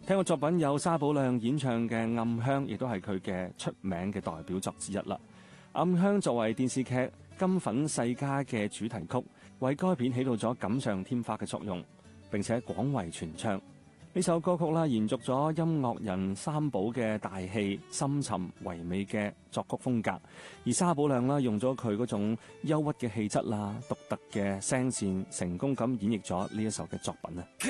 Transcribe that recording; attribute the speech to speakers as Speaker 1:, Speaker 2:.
Speaker 1: 聽過作品有沙寶亮演唱嘅《暗香》，亦都係佢嘅出名嘅代表作之一啦。《暗香》作為電視劇《金粉世家》嘅主題曲，為該片起到咗錦上添花嘅作用，並且廣為傳唱。呢首歌曲啦，延續咗音樂人三寶嘅大氣、深沉、唯美嘅作曲風格，而沙寶亮啦，用咗佢嗰種憂鬱嘅氣質啦、獨特嘅聲線，成功咁演繹咗呢一首嘅作品啊！